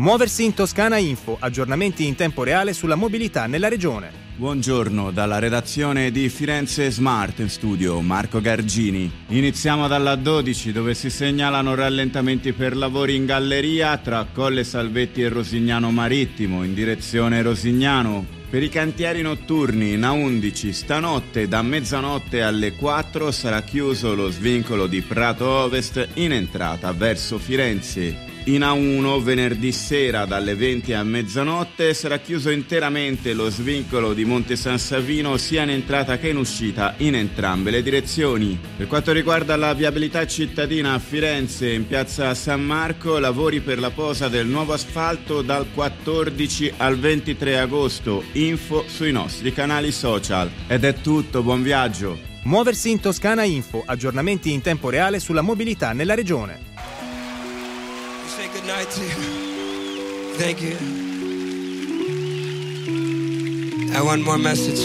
Muoversi in Toscana Info, aggiornamenti in tempo reale sulla mobilità nella regione. Buongiorno, dalla redazione di Firenze Smart in studio Marco Gargini. Iniziamo dalla 12 dove si segnalano rallentamenti per lavori in galleria tra Colle Salvetti e Rosignano Marittimo in direzione Rosignano. Per i cantieri notturni in A11 stanotte da mezzanotte alle 4 sarà chiuso lo svincolo di Prato Ovest in entrata verso Firenze. In A1 venerdì sera dalle 20 a mezzanotte sarà chiuso interamente lo svincolo di Monte San Savino sia in entrata che in uscita in entrambe le direzioni. Per quanto riguarda la viabilità cittadina a Firenze in piazza San Marco, lavori per la posa del nuovo asfalto dal 14 al 23 agosto. Info sui nostri canali social. Ed è tutto, buon viaggio. Muoversi in Toscana Info, aggiornamenti in tempo reale sulla mobilità nella regione. Say good night to you. Thank you. I have one more message.